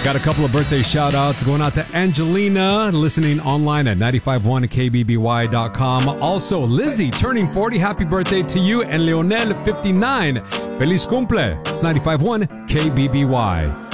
Got a couple of birthday shout outs going out to Angelina, listening online at 951kbby.com. Also, Lizzie turning 40. Happy birthday to you. And Leonel, 59. Feliz cumple. It's 951 KBBY.